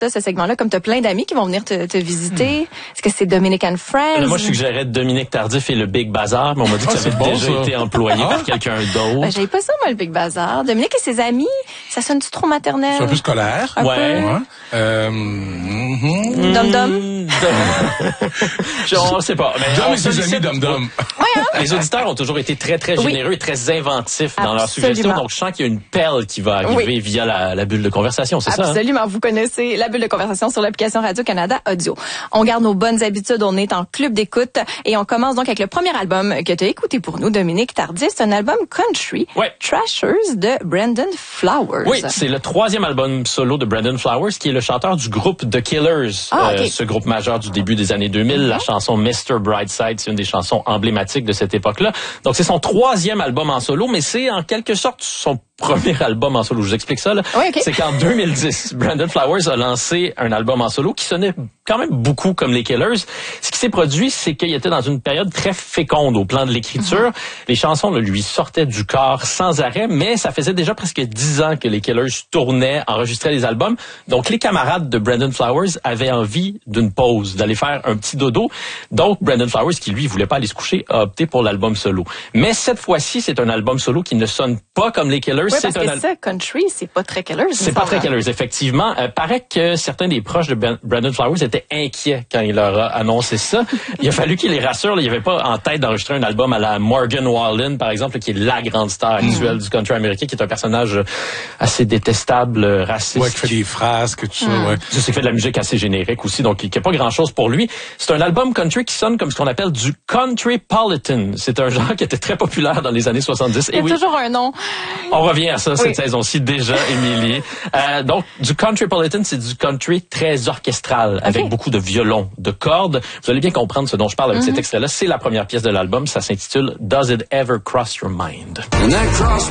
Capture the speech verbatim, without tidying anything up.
ça, ce segment-là, comme tu as plein d'amis qui vont venir te, te visiter. Hmm. Est-ce que c'est Dominic and Friends? Là, moi, je suggérais Dominique Tardif et le Big Bazar, mais on m'a dit que ah, ça avait bon, déjà ça. été employé ah. par quelqu'un d'autre. Ben, j'avais pas ça, moi, le Big Bazar. Dominique et ses amis, ça sonne-tu trop maternel? C'est un peu scolaire. Un ouais. Peu. ouais. Euh, mm-hmm. Dom Dom? Je ne sais pas. Mais Dom et ses amis Dom Dom. Ouais, hein? Les auditeurs ont toujours été très, très généreux oui. et très inventifs dans leurs suggestions. Donc, je sens qu'il y a une perle qui va arriver oui. via la, la bulle de conversation, c'est Absolument. ça? Absolument. Hein? Vous connaissez la bulle de conversation sur l'application Radio-Canada Audio. On garde nos bonnes habitudes. On est en club d'écoute et on commence donc avec le premier album que tu as écouté pour nous, Dominique Tardif. C'est un album country, ouais. Trashers de Brandon Flowers. Oui, c'est le troisième album solo de Brandon Flowers, qui est le chanteur du groupe The Killers, ah, okay. euh, ce groupe majeur du début des années deux mille. Mm-hmm. La chanson mister Brightside, c'est une des chansons emblématiques de cette époque-là. Donc, c'est son troisième album en solo, mais c'est en quelque sorte son premier album en solo. Je vous explique ça, là. Oui, okay. C'est qu'en deux mille dix, Brandon Flowers a lancé un album en solo qui sonnait quand même beaucoup comme les Killers. Ce qui s'est produit, c'est qu'il était dans une période très féconde au plan de l'écriture. Mm-hmm. Les chansons là, lui sortaient du corps sans arrêt, mais ça faisait déjà presque dix ans que les Killers tournaient, enregistraient les albums. Donc, les camarades de Brandon Flowers avaient envie d'une pause, d'aller faire un petit dodo. Donc, Brandon Flowers, qui lui voulait pas aller se coucher, a opté pour l'album solo. Mais cette fois-ci, c'est un album solo qui ne sonne pas comme les Killers. Oui, c'est parce un que ça, country, c'est pas très Killers. C'est pas très Killers, effectivement. Euh, paraît que certains des proches de ben- Brandon Flowers étaient inquiets quand il leur a annoncé ça. Il a fallu qu'il les rassure. Là, il n'y avait pas en tête d'enregistrer un album à la Morgan Wallen, par exemple, là, qui est la grande star actuelle mm. du country américain, qui est un personnage assez détestable, raciste. Ouais, qui fait des phrases, que tout mm. ça, ouais. C'est qui fait de la musique assez générique aussi, donc il n'y a pas grand-chose pour lui. C'est un album country qui sonne comme ce qu'on appelle du countrypolitan. C'est un genre qui était très populaire dans les années soixante-dix. Il y a oui, toujours un nom. On revient à ça, oui. cette saison-ci déjà, Émilie. Euh, donc, du countrypolitan, c'est du country très orchestral, okay. avec beaucoup de violons, de cordes. Vous allez bien comprendre ce dont je parle avec mm-hmm. cet extrait-là. C'est la première pièce de l'album. Ça s'intitule « Does It Ever Cross Your Mind ».